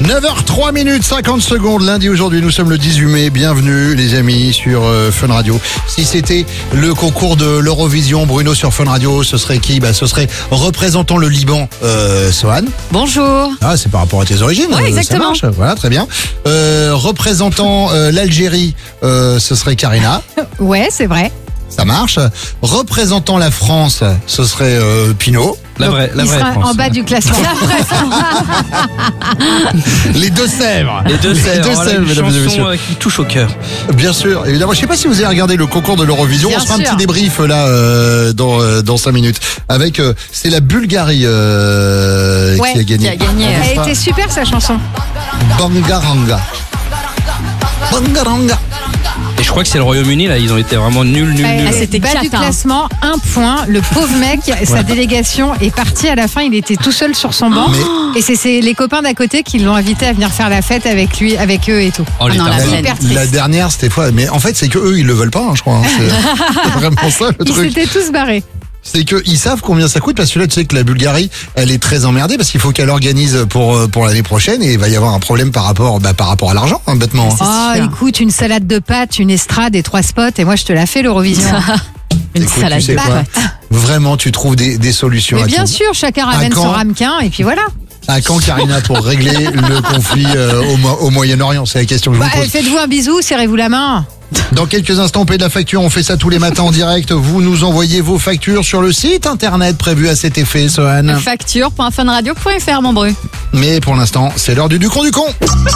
9h03 50 secondes, lundi aujourd'hui, nous sommes le 18 mai, bienvenue les amis sur Fun Radio. Si c'était le concours de l'Eurovision, Bruno sur Fun Radio, ce serait qui ? Ce serait représentant le Liban, Sohan. Bonjour. Ah, c'est par rapport à tes origines, ouais, exactement. Ça marche, voilà, très bien. Représentant l'Algérie, ce serait Karina. Ouais, c'est vrai. Ça marche. Représentant la France, ce serait Pinot. La vraie France. En bas du classement. Les Deux-Sèvres. Les Deux-Sèvres, voilà, une mesdames et messieurs. chanson qui touche au cœur. Bien sûr, évidemment. Je sais pas si vous avez regardé le concours de l'Eurovision. Bien On se fera un sûr. petit débrief là dans 5 minutes. Avec c'est la Bulgarie qui a gagné. Elle était super sa chanson. Bangaranga. Bangaranga. Et je crois que c'est le Royaume-Uni, là, ils ont été vraiment nuls. C'était bas du classement, 1 point. Le pauvre mec, sa délégation est partie à la fin. Il était tout seul sur son banc. Et c'est les copains d'à côté qui l'ont invité à venir faire la fête avec lui, avec eux et tout. Oh, les La dernière, c'était fois. Mais en fait, c'est que eux, ils le veulent pas, je crois. C'est vraiment ça le Ils truc. s'étaient tous barrés. C'est qu'ils savent combien ça coûte, parce que là, tu sais que la Bulgarie, elle est très emmerdée, parce qu'il faut qu'elle organise pour l'année prochaine, et il va y avoir un problème par rapport à l'argent, bêtement. Oh, écoute, une salade de pâtes, une estrade et 3 spots, et moi je te la fais l'Eurovision. Écoute, salade tu sais de quoi, pâtes. vraiment, tu trouves des solutions Mais à bien tout. sûr, chacun ramène quand son ramequin, et puis voilà. À quand, Karina, pour régler le conflit au Moyen-Orient? C'est la question que je vous pose. Faites-vous un bisou, serrez-vous la main. Dans quelques instants, on paie de la facture. On fait ça tous les matins en direct. Vous nous envoyez vos factures sur le site internet prévu à cet effet, Sohan. Facture.funradio.fr, mon bru. Mais pour l'instant, c'est l'heure du con du con.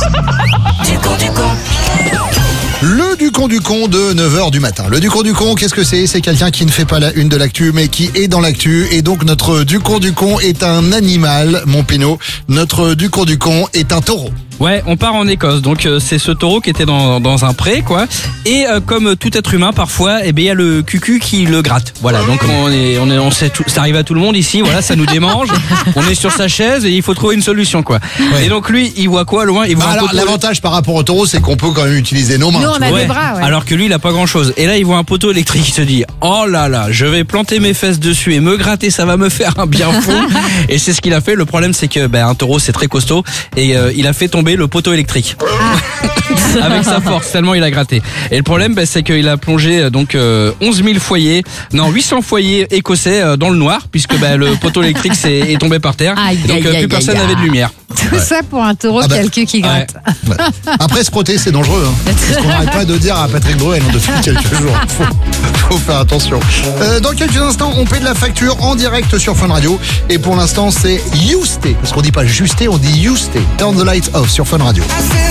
Le Ducon du con de 9h du matin. Le Ducon du con, qu'est-ce que c'est ? C'est quelqu'un qui ne fait pas la une de l'actu, mais qui est dans l'actu. Et donc, notre Ducon du con est un animal, mon Pénaud. Notre Ducon du con est un taureau. Ouais, on part en Écosse. Donc c'est ce taureau qui était dans un pré, quoi. Et comme tout être humain, parfois, il y a le cucu qui le gratte. Voilà. Donc on sait tout, ça arrive à tout le monde ici. Voilà, ça nous démange. On est sur sa chaise et il faut trouver une solution, quoi. Ouais. Et donc lui, il voit quoi loin ? Il voit un Alors, poteau. l'avantage par rapport au taureau, c'est qu'on peut quand même utiliser nos mains. Nous, on tu a vois. des bras, ouais. Alors que lui, il a pas grand chose. Et là, il voit un poteau électrique. Il se dit, oh là là, je vais planter mes fesses dessus et me gratter, ça va me faire un bien fou. Et c'est ce qu'il a fait. Le problème, c'est que un taureau, c'est très costaud. Et il a fait tomber le poteau électrique. Avec sa force, tellement il a gratté. Et le problème, c'est qu'il a plongé 11 000 foyers, 800 foyers écossais dans le noir, puisque le poteau électrique est tombé par terre. Et donc plus personne n'avait de lumière. Tout ça pour un taureau qui a le cul qui gratte. Ouais. Après, se frotter, c'est dangereux. C'est ce qu'on n'arrête pas de dire à Patrick Bruel depuis quelques jours. Faut faire attention. Dans quelques instants, on paie de la facture en direct sur Fun Radio. Et pour l'instant, c'est You Stay. Parce qu'on dit pas Justé, on dit You Stay. Turn the lights off sur Fun Radio.